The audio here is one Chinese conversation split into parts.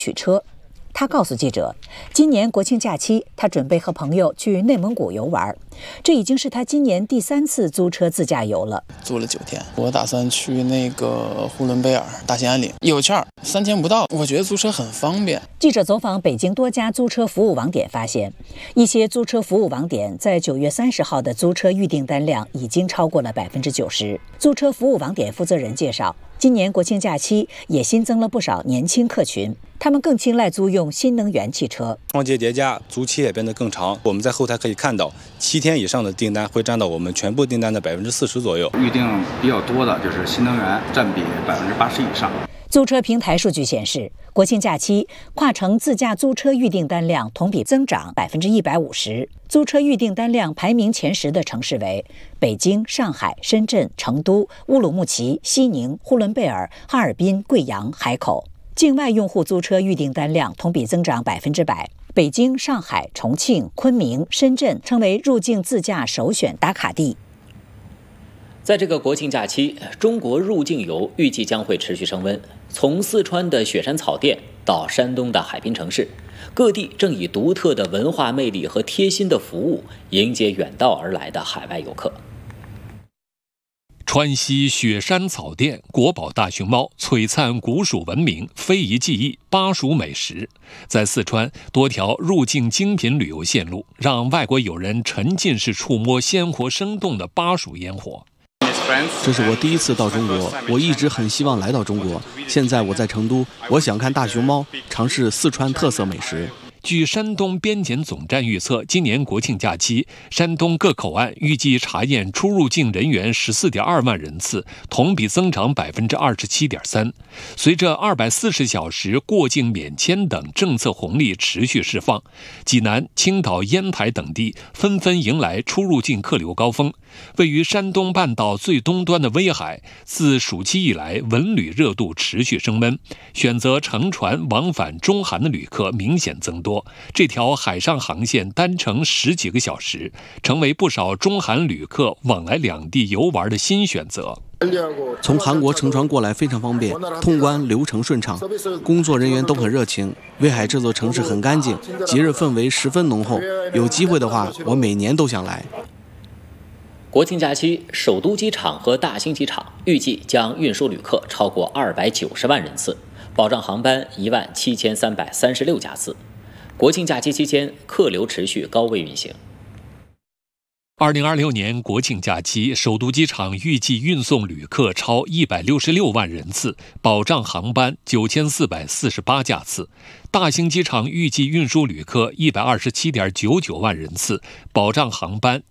取车。他告诉记者，今年国庆假期，他准备和朋友去内蒙古游玩，这已经是他今年第3次租车自驾游了。 租了9天，我打算去那个呼伦贝尔、大兴安岭，有券3000不到，我觉得租车很方便。 记者走访北京多家租车服务网点发现，一些租车服务网点在9月30号的租车预订单量已经超过了90%。租车服务网点负责人介绍，今年国庆假期也新增了不少年轻客群，他们更青睐租用新能源汽车。 双节叠加，租期也变得更长。我们在后台可以看到，7天以上的订单会占到我们全部订单的40%左右。 预定比较多的就是新能源，占比80%以上。 租车平台数据显示，国庆假期跨城自驾租车预订单量同比增长150%。租车预订单量排名前10的城市为北京、上海、深圳、成都、乌鲁木齐、西宁、呼伦贝尔、哈尔滨、贵阳、海口。境外用户租车预订单量同比增长100%。北京、上海、重庆、昆明、深圳成为入境自驾首选打卡地。 在这个国庆假期，中国入境游预计将会持续升温。从四川的雪山草甸到山东的海滨城市，各地正以独特的文化魅力和贴心的服务迎接远道而来的海外游客。 川西雪山草甸，国宝大熊猫，璀璨古蜀文明，非遗技艺，巴蜀美食。在四川，多条入境精品旅游线路，让外国友人沉浸式触摸鲜活生动的巴蜀烟火。 这是我第1次到中国，我一直很希望来到中国。现在我在成都，我想看大熊猫，尝试四川特色美食。 据山东边检总站预测，今年国庆假期，山东各口岸预计查验出入境人员14.2万人次，同比增长27.3%。随着240小时过境免签等政策红利持续释放，济南、青岛、烟台等地纷纷迎来出入境客流高峰。位于山东半岛最东端的威海，自暑期以来文旅热度持续升温，选择乘船往返中韩的旅客明显增多。这条海上航线单程10几个小时，成为不少中韩旅客往来两地游玩的新选择。 从韩国乘船过来非常方便，通关流程顺畅，工作人员都很热情。威海这座城市很干净，节日氛围十分浓厚。有机会的话，我每年都想来。 国庆假期，首都机场和大兴机场预计将运输旅客超过290万人次，保障航班17336架次。国庆假期期间，客流持续高位运行。 2026年国庆假期，首都机场预计运送旅客超166万人次，保障航班9448架次。大兴机场预计运输旅客127.99万人次，保障航班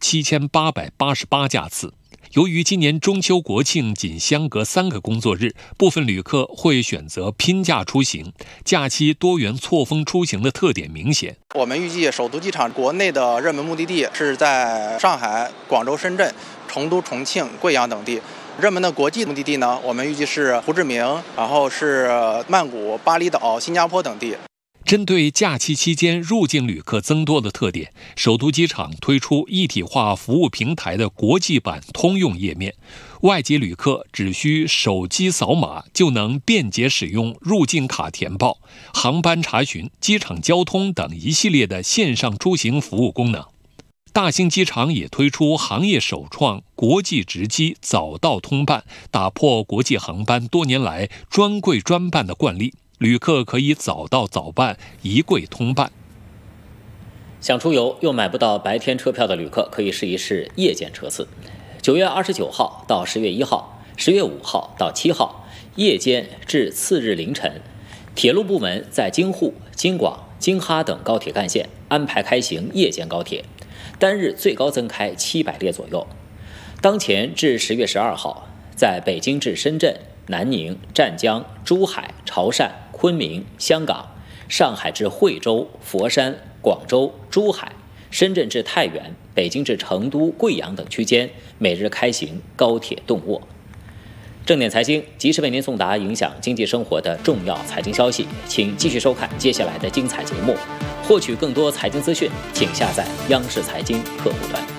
7888架次。由于今年中秋国庆仅相隔3个工作日，部分旅客会选择拼假出行，假期多元错峰出行的特点明显。 我们预计首都机场国内的热门目的地是在上海、广州、深圳、成都、重庆、贵阳等地。热门的国际目的地呢，我们预计是胡志明，然后是曼谷、巴厘岛、新加坡等地。 针对假期期间入境旅客增多的特点，首都机场推出一体化服务平台的国际版通用页面，外籍旅客只需手机扫码就能便捷使用入境卡填报、航班查询、机场交通等一系列的线上出行服务功能。大兴机场也推出行业首创国际直机早到通办，打破国际航班多年来专柜专办的惯例。旅客可以早到早办，一柜通办。 想出游又买不到白天车票的旅客，可以试一试夜间车次。9月29号到10月1号，10月5号到7号，夜间至次日凌晨，铁路部门在京沪、京广、京哈等高铁干线安排开行夜间高铁，单日最高增开700列左右。当前至10月12号，在北京至深圳、南宁、湛江、珠海、潮汕、昆明、香港、上海至惠州、佛山、广州、珠海、深圳至太原、北京至成都、贵阳等区间每日开行高铁动卧。正点财经及时为您送达影响经济生活的重要财经消息，请继续收看接下来的精彩节目。获取更多财经资讯，请下载央视财经客户端。